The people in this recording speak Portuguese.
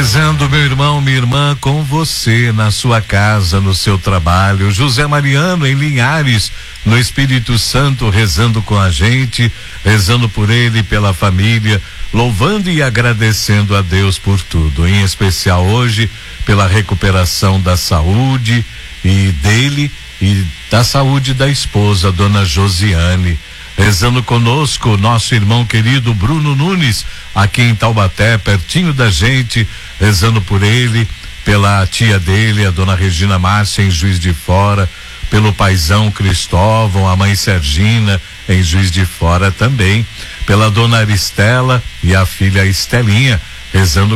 Rezando, meu irmão, minha irmã, com você, na sua casa, no seu trabalho. José Mariano, em Linhares, no Espírito Santo, rezando com a gente, rezando por ele, pela família, louvando e agradecendo a Deus por tudo. Em especial hoje, pela recuperação da saúde e dele e da saúde da esposa, dona Josiane. Rezando conosco, nosso irmão querido Bruno Nunes, aqui em Taubaté, pertinho da gente, rezando por ele, pela tia dele, a dona Regina Márcia, em Juiz de Fora, pelo paizão Cristóvão, a mãe Sergina, em Juiz de Fora também, pela dona Aristela e a filha Estelinha, rezando